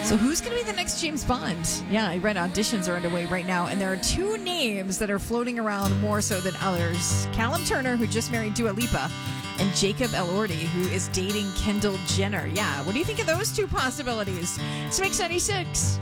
So who's going to be the next James Bond? Yeah, I read auditions are underway right now, and there are two names that are floating around more so than others. Callum Turner, who just married Dua Lipa, and Jacob Elordi, who is dating Kendall Jenner. Yeah, what do you think of those two possibilities? It's Mix 96.